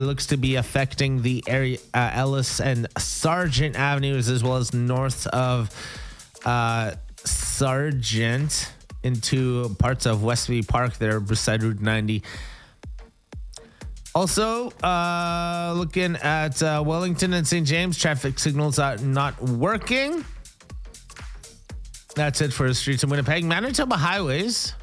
looks to be affecting the area, Ellis and Sargent Avenues, as well as north of Sargent into parts of Westview Park there beside Route 90. Also, looking at Wellington and St. James, traffic signals are not working. That's it for the streets in Winnipeg. Manitoba highways.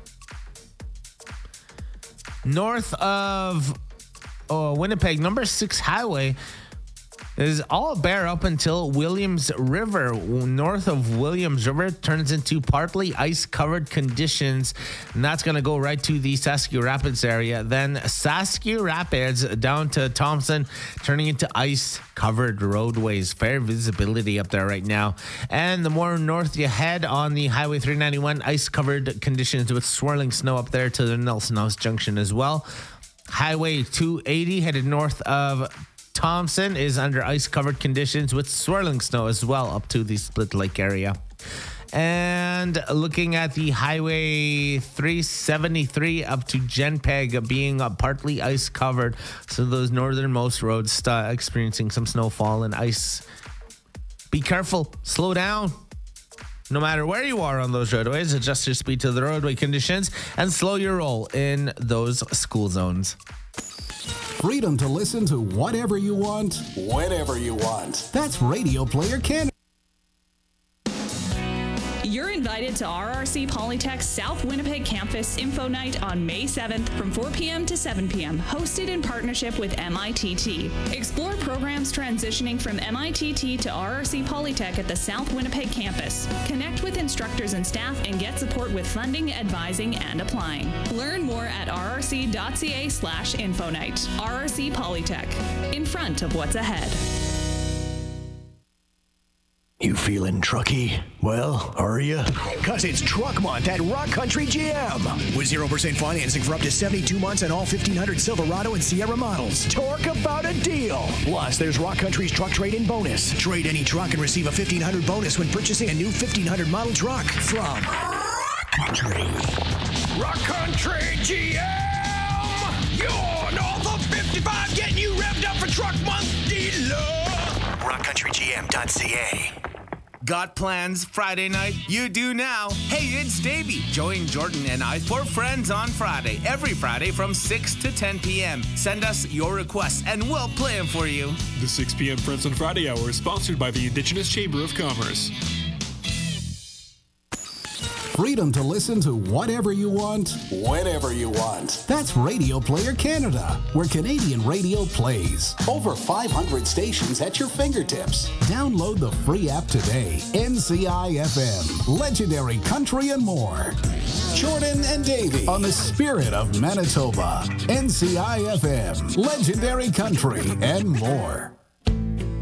North of Winnipeg, number 6 highway is all bare up until Williams River. North of Williams River turns into partly ice-covered conditions, and that's going to go right to the Saskatchewan Rapids area. Then Saskatchewan Rapids down to Thompson, turning into ice-covered roadways. Fair visibility up there right now. And the more north you head on the Highway 391, ice-covered conditions with swirling snow up there to the Nelson House Junction as well. Highway 280 headed north of Thompson is under ice-covered conditions with swirling snow as well up to the Split Lake area. And looking at the Highway 373 up to Genpeg being partly ice-covered. So those northernmost roads experiencing some snowfall and ice. Be careful. Slow down. No matter where you are on those roadways, adjust your speed to the roadway conditions and slow your roll in those school zones. Freedom to listen to whatever you want, whenever you want. That's Radio Player Canada. You're invited to RRC Polytech's South Winnipeg Campus Info Night on May 7th from 4 p.m. to 7 p.m., hosted in partnership with MITT. Explore programs transitioning from MITT to RRC Polytech at the South Winnipeg campus. Connect with instructors and staff and get support with funding, advising, and applying. Learn more at rrc.ca/infonight. RRC Polytech, in front of what's ahead. You feeling trucky? Well, are you? Cause it's Truck Month at Rock Country GM. With 0% financing for up to 72 months on all 1500 Silverado and Sierra models. Talk about a deal. Plus, there's Rock Country's truck trade-in bonus. Trade any truck and receive a 1500 bonus when purchasing a new 1500 model truck from Rock Country. Rock Country GM! You're north of 55, getting you revved up for Truck Month dealer. RockCountryGM.ca. Got plans Friday night? You do now. Hey, it's Davey. Join Jordan and I for Friends on Friday. Every Friday from 6 to 10 p.m. Send us your requests and we'll play them for you. The 6 p.m. Friends on Friday hour is sponsored by the Indigenous Chamber of Commerce. Freedom to listen to whatever you want, whenever you want. That's Radio Player Canada, where Canadian radio plays. Over 500 stations at your fingertips. Download the free app today. NCI-FM, legendary country and more. Jordan and Davey on the spirit of Manitoba. NCI-FM, legendary country and more.